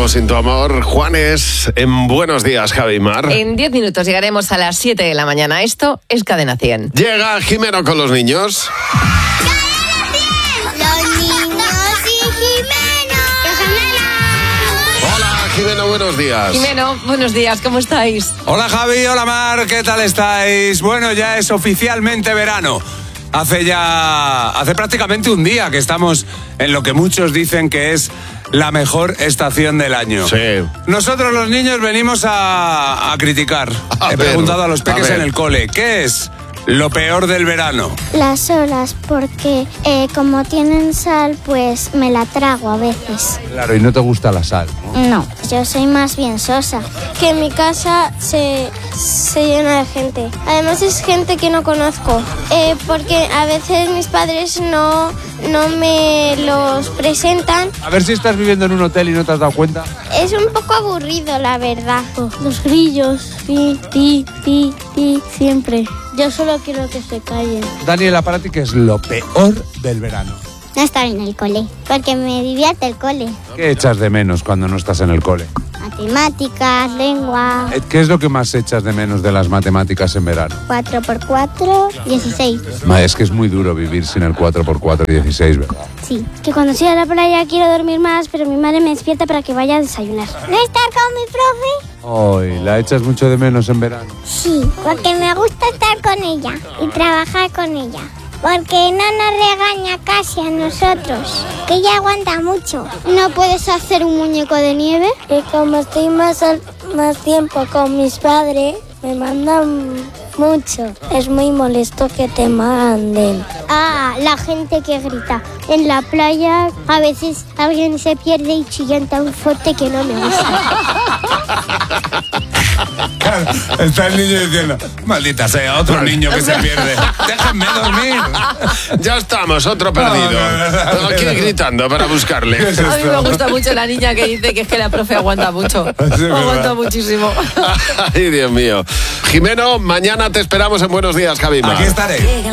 Vivo sin tu amor. Juanes, en Buenos Días, Javi Mar. En 10 minutos llegaremos a las 7 de la mañana. Esto es Cadena 100. Llega Jimeno con los niños. Los niños y Jimeno. Hola, Jimeno, buenos días. Jimeno, buenos días, ¿cómo estáis? Hola Javi, hola Mar, ¿qué tal estáis? Bueno, ya es oficialmente verano. Hace prácticamente un día que estamos en lo que muchos dicen que es la mejor estación del año. Sí. Nosotros los niños venimos a criticar. He preguntado a los peques en el cole, ¿qué es lo peor del verano? Las olas, porque como tienen sal, pues me la trago a veces. Claro, y no te gusta la sal, ¿no? No, yo soy más bien sosa. Que en mi casa se llena de gente. Además es gente que no conozco. Porque a veces mis padres no me los presentan. A ver si estás viviendo en un hotel y no te has dado cuenta. Es un poco aburrido, la verdad. Los grillos, pi, siempre. Yo solo quiero que se callen. Daniela, para ti, ¿qué es lo peor del verano? No estar en el cole, porque me divierte el cole. ¿Qué echas de menos cuando no estás en el cole? Matemáticas, lengua. ¿Qué es lo que más echas de menos de las matemáticas en verano? 4×4, 16. Es que es muy duro vivir sin el 4×4 16, ¿verdad? Sí. Que cuando estoy a la playa quiero dormir más, pero mi madre me despierta para que vaya a desayunar. ¿No estar con mi profe? Ay, ¿la echas mucho de menos en verano? Sí, porque me gusta estar con ella y trabajar con ella. Porque no nos regaña casi a nosotros, que ella aguanta mucho. ¿No puedes hacer un muñeco de nieve? Y como estoy más tiempo con mis padres, me mandan mucho. Es muy molesto que te manden. Ah, la gente que grita. En la playa a veces alguien se pierde y chillan tan fuerte que no me gusta. Claro, está el niño diciendo, maldita sea, otro niño que se pierde. Déjenme dormir. Ya estamos, otro perdido. Aquí gritando para buscarle. A mí me gusta mucho la niña que dice que es que la profe aguanta mucho. Aguanta muchísimo. Ay, Dios mío. Jimeno, mañana te esperamos en Buenos Días, Javi Mar. Aquí estaré.